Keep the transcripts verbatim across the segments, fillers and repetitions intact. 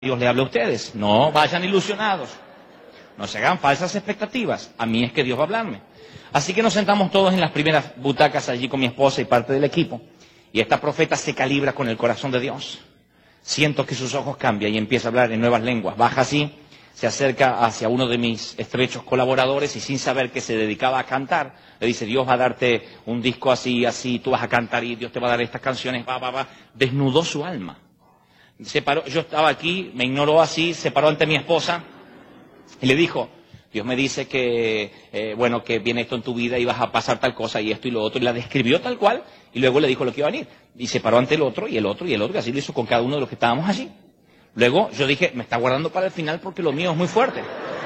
Dios le habla a ustedes. No vayan ilusionados. No se hagan falsas expectativas. A mí es que Dios va a hablarme. Así que nos sentamos todos en las primeras butacas allí con mi esposa y parte del equipo. Y esta profeta se calibra con el corazón de Dios. Siento que sus ojos cambian y empieza a hablar en nuevas lenguas. Baja así, se acerca hacia uno de mis estrechos colaboradores y sin saber que se dedicaba a cantar, le dice: Dios va a darte un disco así, así, tú vas a cantar y Dios te va a dar estas canciones, va, va, va. Desnudó su alma. Se paró, yo estaba aquí, me ignoró así, se paró ante mi esposa y le dijo: Dios me dice que, eh, bueno, que viene esto en tu vida y vas a pasar tal cosa y esto y lo otro. Y la describió tal cual y luego le dijo lo que iba a venir. Y se paró ante el otro y el otro y el otro y así lo hizo con cada uno de los que estábamos allí. Luego yo dije: me está guardando para el final porque lo mío es muy fuerte.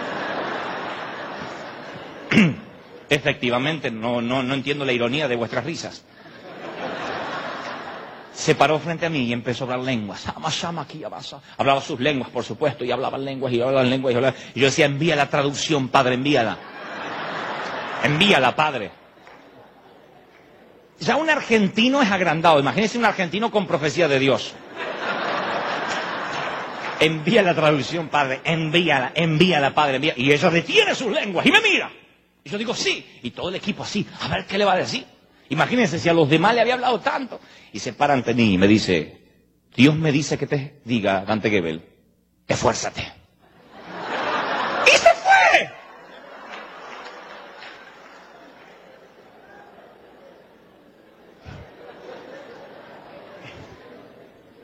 Efectivamente, no, no, no entiendo la ironía de vuestras risas. Se paró frente a mí y empezó a hablar lenguas. Hablaba sus lenguas, por supuesto, y hablaba lenguas y hablaba lenguas y hablaba. Y yo decía: envía la traducción, Padre, envíala. Envíala, Padre. Ya un argentino es agrandado. Imagínense un argentino con profecía de Dios. Envía la traducción, Padre, envíala, envíala, Padre, envíala. Y ella detiene sus lenguas y me mira. Y yo digo: sí. Y todo el equipo así, a ver qué le va a decir. Imagínense si a los demás le había hablado tanto. Y se para ante mí y me dice: Dios me dice que te diga, Dante Gebel, esfuérzate.